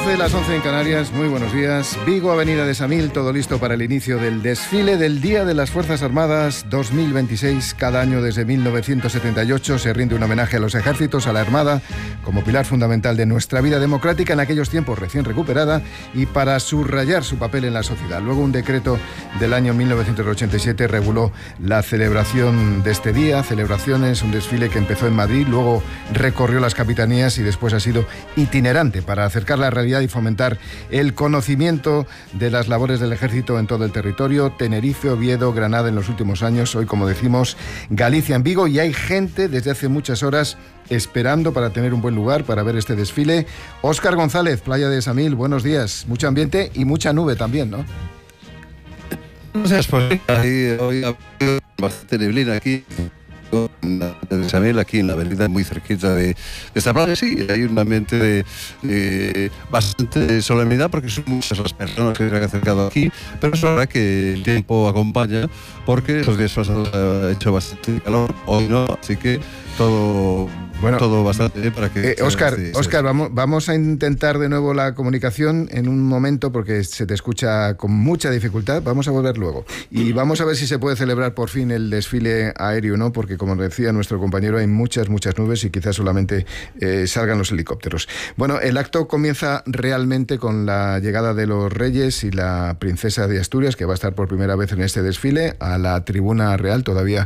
12, las 11 en Canarias, muy buenos días. Vigo, Avenida de Samil, todo listo para el inicio del desfile del Día de las Fuerzas Armadas 2026. Cada año desde 1978 se rinde un homenaje a los ejércitos, a la Armada, como pilar fundamental de nuestra vida democrática en aquellos tiempos recién recuperada y para subrayar su papel en la sociedad. Luego un decreto del año 1987 reguló la celebración de este día, celebraciones, un desfile que empezó en Madrid, luego recorrió las capitanías y después ha sido itinerante para acercar la realidad y fomentar el conocimiento de las labores del ejército en todo el territorio. Tenerife, Oviedo, Granada en los últimos años, hoy como decimos Galicia en Vigo, y hay gente desde hace muchas horas esperando para tener un buen lugar para ver este desfile. Óscar González, Playa de Samil, buenos días. Mucho ambiente y mucha nube también, ¿no? Gracias por hoy ha habido bastante neblina aquí en Samil, aquí en la avenida muy cerquita de esta playa. Sí, hay un ambiente de bastante solemnidad porque son muchas las personas que se han acercado aquí, pero es verdad que el tiempo acompaña porque estos días pasados ha hecho bastante calor, hoy no, así que todo bastante para que... Óscar, vamos a intentar de nuevo la comunicación en un momento porque se te escucha con mucha dificultad. Vamos a volver luego. Y vamos a ver si se puede celebrar por fin el desfile aéreo, ¿no? Porque como decía nuestro compañero, hay muchas nubes y quizás solamente salgan los helicópteros. Bueno, el acto comienza realmente con la llegada de los Reyes y la Princesa de Asturias, que va a estar por primera vez en este desfile. A la tribuna real todavía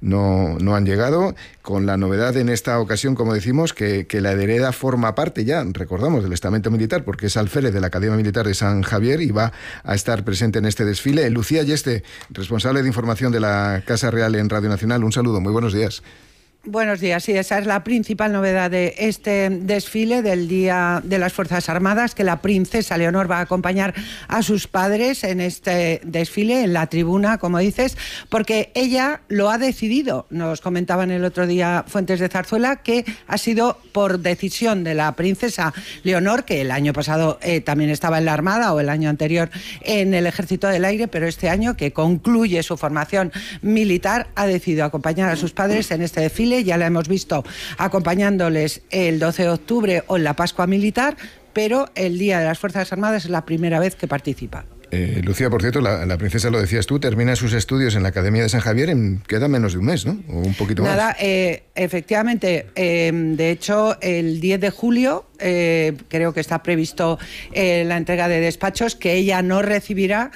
no han llegado, con la novedad en esta ocasión, como decimos, que la Hereda forma parte ya, recordamos, del estamento militar, porque es alférez de la Academia Militar de San Javier y va a estar presente en este desfile. Lucía Yeste, responsable de información de la Casa Real en Radio Nacional, un saludo, muy buenos días. Buenos días, sí, esa es la principal novedad de este desfile del Día de las Fuerzas Armadas, que la princesa Leonor va a acompañar a sus padres en este desfile, en la tribuna, como dices, porque ella lo ha decidido. Nos comentaban el otro día Fuentes de Zarzuela que ha sido por decisión de la princesa Leonor, que el año pasado también estaba en la Armada, o el año anterior en el Ejército del Aire, pero este año, que concluye su formación militar, ha decidido acompañar a sus padres en este desfile. Ya la hemos visto acompañándoles el 12 de octubre o en la Pascua Militar, pero el Día de las Fuerzas Armadas es la primera vez que participa. Lucía, por cierto, la princesa, lo decías tú, termina sus estudios en la Academia de San Javier queda menos de un mes, ¿no? O un poquito más. Nada, efectivamente, de hecho, el 10 de julio creo que está previsto la entrega de despachos que ella no recibirá,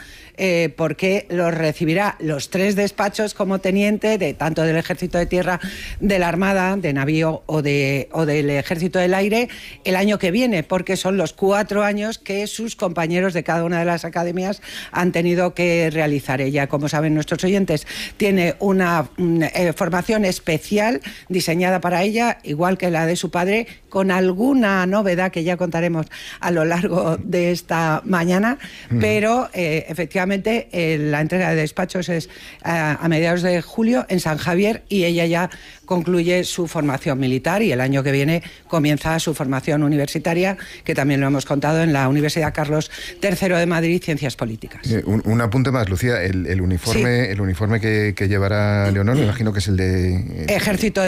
porque los recibirá los 3 despachos como teniente, tanto del Ejército de Tierra, de la Armada, de Navío o del Ejército del Aire, el año que viene, porque son los 4 años que sus compañeros de cada una de las academias han tenido que realizar. Ella, como saben nuestros oyentes, tiene una formación especial diseñada para ella, igual que la de su padre, con alguna novedad que ya contaremos a lo largo de esta mañana, pero efectivamente la entrega de despachos es a mediados de julio en San Javier, y ella ya concluye su formación militar y el año que viene comienza su formación universitaria, que también lo hemos contado en la Universidad Carlos III de Madrid, Ciencias Políticas. Un apunte más, Lucía, el uniforme, sí. El uniforme que llevará Leonor, me imagino que es el de... Ejército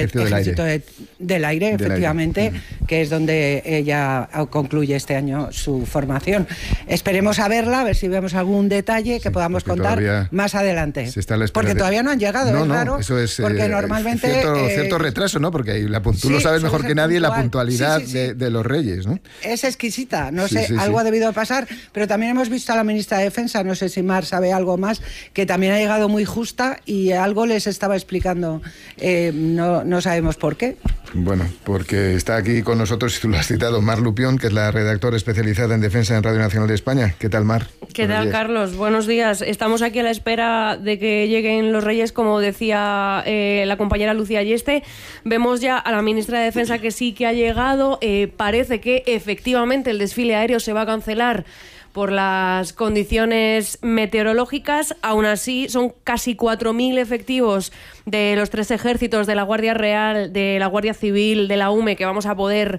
del Aire, efectivamente, que es donde ella concluye este año su formación. Esperemos a verla, a ver si vemos algún detalle que podamos contar más adelante. Porque todavía no han llegado, es raro, eso es, porque normalmente... Cierto retraso, ¿no? Porque tú lo sabes mejor que nadie, la puntualidad de los Reyes, ¿no? Es exquisita, no sé, algo ha debido pasar, pero también hemos visto a la ministra de Defensa, no sé si Mar sabe algo más, que también ha llegado muy justa y algo les estaba explicando, no sabemos por qué. Bueno, porque está aquí con nosotros, y tú lo has citado, Mar Lupión, que es la redactora especializada en defensa en Radio Nacional de España. ¿Qué tal, Mar? ¿Qué tal, Carlos? Buenos días. Estamos aquí a la espera de que lleguen los Reyes, como decía la compañera Lucía Yeste. Vemos ya a la ministra de Defensa que sí que ha llegado. Parece que efectivamente el desfile aéreo se va a cancelar por las condiciones meteorológicas. Aún así, son casi 4.000 efectivos de los 3 ejércitos, de la Guardia Real, de la Guardia Civil, de la UME, que vamos a poder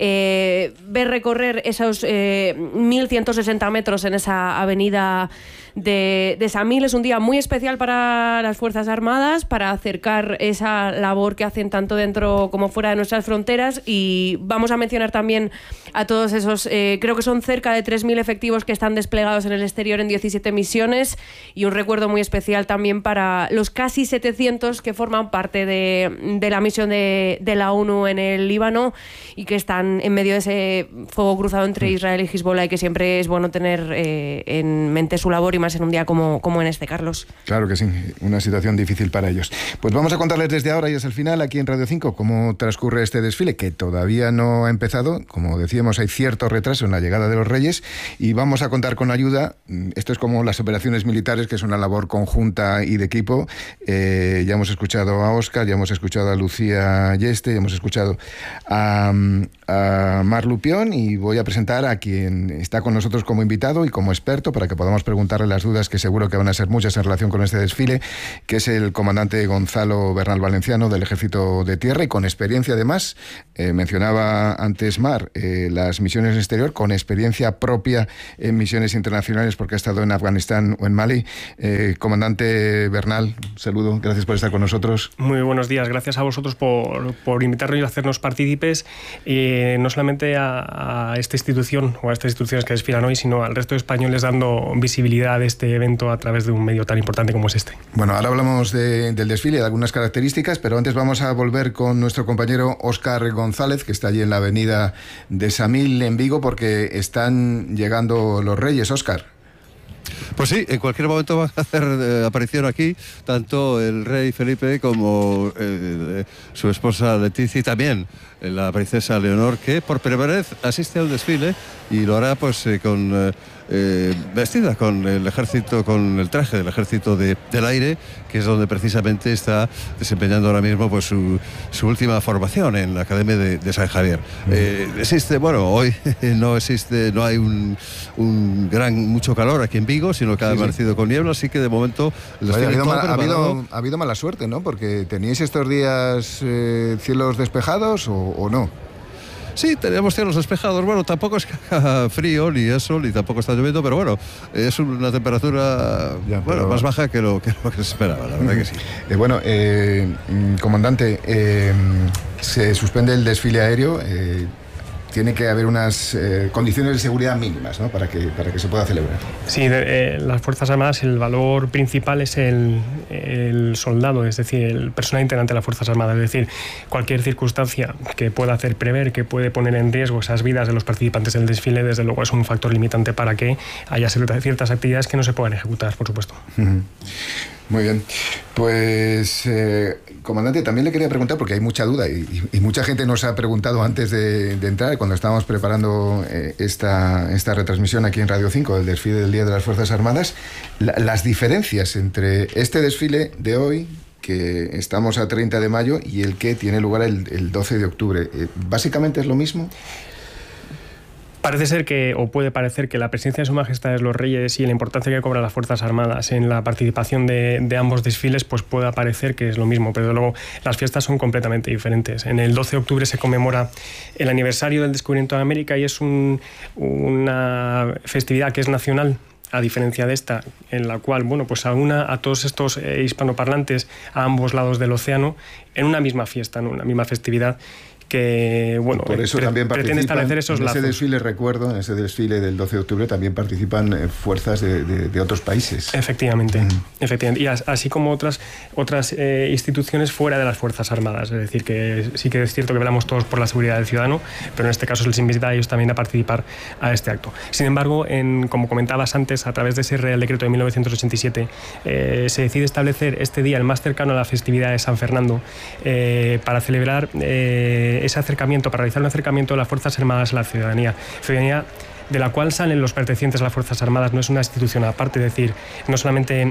ver recorrer esos 1.160 metros en esa avenida de Samil. Es un día muy especial para las Fuerzas Armadas, para acercar esa labor que hacen tanto dentro como fuera de nuestras fronteras, y vamos a mencionar también a todos esos, creo que son cerca de 3.000 efectivos que están desplegados en el exterior en 17 misiones, y un recuerdo muy especial también para los casi 700 que forman parte de la misión de la ONU en el Líbano y que están en medio de ese fuego cruzado entre Israel y Hezbollah, y que siempre es bueno tener en mente su labor, y más en un día como en este, Carlos. Claro que sí, una situación difícil para ellos. Pues vamos a contarles desde ahora y hasta el final aquí en Radio 5 cómo transcurre este desfile, que todavía no ha empezado. Como decíamos, hay cierto retraso en la llegada de los Reyes, y vamos a contar con ayuda. Esto es como las operaciones militares, que es una labor conjunta y de equipo. Ya hemos escuchado a Óscar, ya hemos escuchado a Lucía Yeste, ya hemos escuchado a Mar Lupión, y voy a presentar a quien está con nosotros como invitado y como experto para que podamos preguntarle las dudas, que seguro que van a ser muchas en relación con este desfile, que es el comandante Gonzalo Bernal Valenciano del Ejército de Tierra, y con experiencia además, mencionaba antes Mar, las misiones exterior, con experiencia propia en misiones internacionales porque ha estado en Afganistán o en Mali. Comandante Bernal, saludo, gracias por estar con nosotros. Muy buenos días, gracias a vosotros por invitarnos y hacernos partícipes, no solamente a esta institución o a estas instituciones que desfilan hoy, sino al resto de españoles, dando visibilidad de este evento a través de un medio tan importante como es este. Bueno, ahora hablamos del desfile, de algunas características, pero antes vamos a volver con nuestro compañero Óscar González, que está allí en la avenida de Samil, en Vigo, porque están llegando los Reyes. Óscar. Pues sí, en cualquier momento van a hacer aparición aquí tanto el rey Felipe como su esposa Leticia, y también la princesa Leonor, que por primera vez asiste a un desfile, y lo hará pues vestida con el ejército, con el traje del ejército del aire, que es donde precisamente está desempeñando ahora mismo pues su última formación en la Academia de San Javier. Existe, bueno, hoy no hay mucho calor aquí en Vigo, sino que ha amanecido con niebla, así que de momento ha habido mala suerte, ¿no? Porque teníais estos días cielos despejados o no. Sí, tenemos cielos despejados. Bueno, tampoco es que haga frío ni eso, ni tampoco está lloviendo, pero bueno, es una temperatura más baja que lo que se esperaba, la verdad que sí. Comandante, se suspende el desfile aéreo. Tiene que haber unas condiciones de seguridad mínimas, ¿no? para que se pueda celebrar. Sí, las Fuerzas Armadas, el valor principal es el soldado, es decir, el personal integrante de las Fuerzas Armadas. Es decir, cualquier circunstancia que pueda hacer prever, que puede poner en riesgo esas vidas de los participantes del desfile, desde luego es un factor limitante para que haya ciertas actividades que no se puedan ejecutar, por supuesto. Muy bien. Pues, comandante, también le quería preguntar, porque hay mucha duda y mucha gente nos ha preguntado antes de entrar, cuando estábamos preparando esta retransmisión aquí en Radio 5, del desfile del Día de las Fuerzas Armadas, las diferencias entre este desfile de hoy, que estamos a 30 de mayo, y el que tiene lugar el 12 de octubre. ¿Básicamente es lo mismo? Parece ser o puede parecer que la presencia de Su Majestad los Reyes y la importancia que cobran las Fuerzas Armadas en la participación de ambos desfiles, pues pueda parecer que es lo mismo, pero luego las fiestas son completamente diferentes. En el 12 de octubre se conmemora el aniversario del descubrimiento de América, y es una festividad que es nacional, a diferencia de esta, en la cual, bueno, pues aúna a todos estos hispanoparlantes a ambos lados del océano en una misma fiesta, en una misma festividad, que, bueno, por eso también pretende establecer esos lazos. En ese desfile, recuerdo, en ese desfile del 12 de octubre también participan fuerzas de otros países. Efectivamente, efectivamente. Y así como otras instituciones fuera de las Fuerzas Armadas. Es decir, que sí que es cierto que velamos todos por la seguridad del ciudadano, pero en este caso se les invita a ellos también a participar a este acto. Sin embargo, como comentabas antes, a través de ese Real Decreto de 1987, se decide establecer este día, el más cercano a la festividad de San Fernando, para celebrar ese acercamiento, para realizar un acercamiento de las Fuerzas Armadas a la ciudadanía de la cual salen los pertenecientes a las Fuerzas Armadas. No es una institución aparte, es decir, no solamente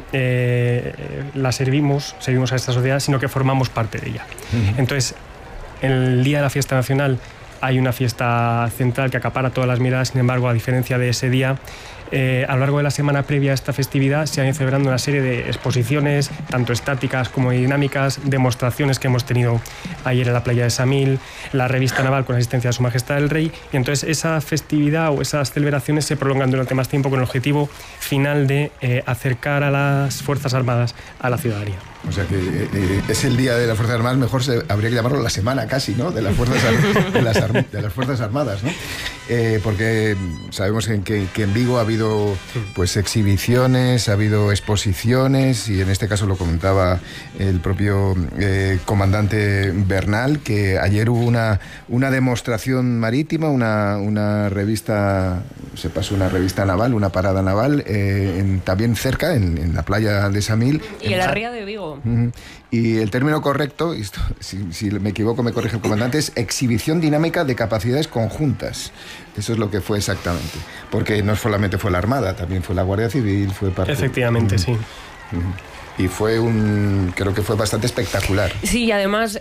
la servimos a esta sociedad, sino que formamos parte de ella. Entonces, el día de la fiesta nacional hay una fiesta central que acapara todas las miradas. Sin embargo, a diferencia de ese día, a lo largo de la semana previa a esta festividad se han ido celebrando una serie de exposiciones, tanto estáticas como dinámicas, demostraciones que hemos tenido ayer en la playa de Samil, la revista naval con asistencia de Su Majestad el Rey, y entonces esa festividad o esas celebraciones se prolongan durante más tiempo con el objetivo final de acercar a las Fuerzas Armadas a la ciudadanía. O sea que es el Día de las Fuerzas Armadas, mejor habría que llamarlo la semana casi, ¿no? De las Fuerzas Armadas, ¿no? Porque sabemos que en Vigo ha habido pues exhibiciones, ha habido exposiciones, y en este caso lo comentaba el propio comandante Bernal, que ayer hubo una demostración marítima, una revista, se pasó una revista naval, una parada naval, también cerca, en la playa de Samil. Y en la ría de Vigo. Y el término correcto, si me equivoco me corrige el comandante, es exhibición dinámica de capacidades conjuntas. Eso es lo que fue exactamente. Porque no solamente fue la Armada, también fue la Guardia Civil, fue parte... Efectivamente, sí. Y creo que fue bastante espectacular. Sí, y además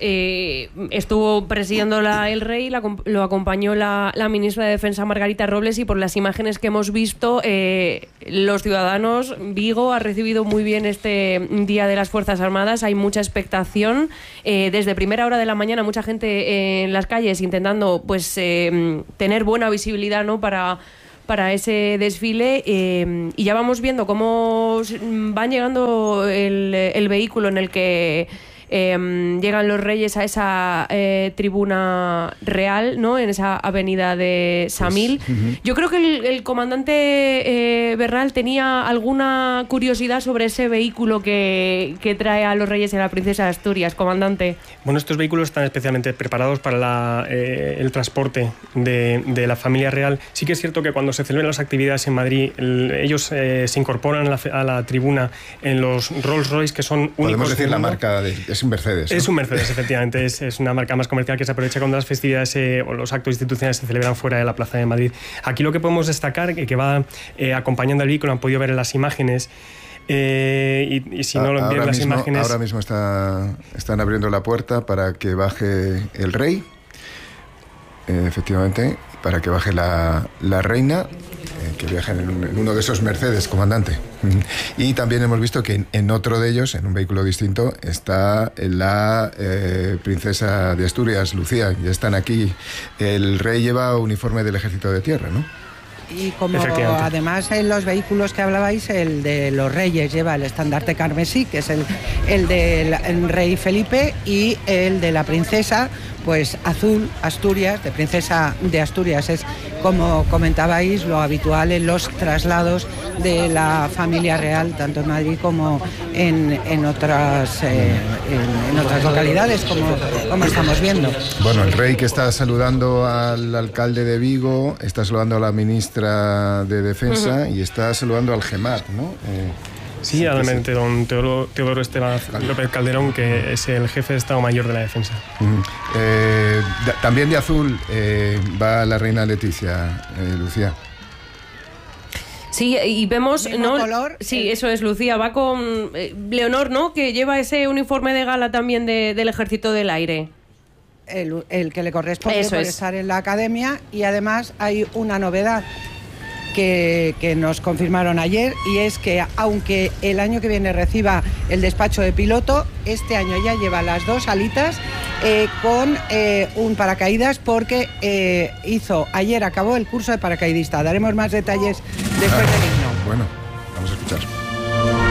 estuvo presidiendo el Rey, lo acompañó la ministra de Defensa Margarita Robles, y por las imágenes que hemos visto, los ciudadanos, Vigo ha recibido muy bien este Día de las Fuerzas Armadas. Hay mucha expectación. Desde primera hora de la mañana, mucha gente en las calles intentando pues tener buena visibilidad, ¿no?, para ese desfile, y ya vamos viendo cómo van llegando el vehículo en el que llegan los reyes a esa tribuna real, ¿no?, en esa avenida de Samil. Pues, yo creo que el comandante Bernal tenía alguna curiosidad sobre ese vehículo que trae a los reyes y a la princesa de Asturias, comandante. Bueno, estos vehículos están especialmente preparados para el transporte de la familia real. Sí que es cierto que cuando se celebran las actividades en Madrid, ellos se incorporan a la tribuna en los Rolls Royce, que son únicos. Podemos decir la marca es un Mercedes, ¿no? Es un Mercedes, efectivamente. Es una marca más comercial que se aprovecha cuando las festividades o los actos institucionales se celebran fuera de la Plaza de Madrid. Aquí lo que podemos destacar, que va acompañando al vehículo, han podido ver en las imágenes, y si no lo envían las imágenes... Ahora mismo están abriendo la puerta para que baje el rey, efectivamente, para que baje la reina, que viaja en uno de esos Mercedes, comandante. Y también hemos visto que en otro de ellos, en un vehículo distinto, está la princesa de Asturias, Lucía. Ya están aquí. El rey lleva uniforme del Ejército de Tierra, ¿no? Y como además en los vehículos que hablabais, el de los reyes lleva el estandarte carmesí, que es el del rey Felipe, y el de la princesa, pues azul, Asturias, de princesa de Asturias. Es, como comentabais, lo habitual en los traslados de la familia real, tanto en Madrid como en otras localidades, como estamos viendo. Bueno, el rey, que está saludando al alcalde de Vigo, está saludando a la ministra de Defensa, y está saludando al GEMAT, ¿no? Sí, realmente, don Teodoro Esteban López Calderón, que es el jefe de Estado Mayor de la Defensa. También de azul va la reina Leticia, Lucía. Sí, y vemos, ¿no? Color, sí, eso es, Lucía. Va con Leonor, ¿no?, que lleva ese uniforme de gala también del Ejército del Aire. El que le corresponde por estar en la academia. Y además hay una novedad que nos confirmaron ayer, y es que aunque el año que viene reciba el despacho de piloto, este año ya lleva las 2 alitas con un paracaídas, porque ayer acabó el curso de paracaidista. Daremos más detalles después del himno. Bueno, vamos a escuchar.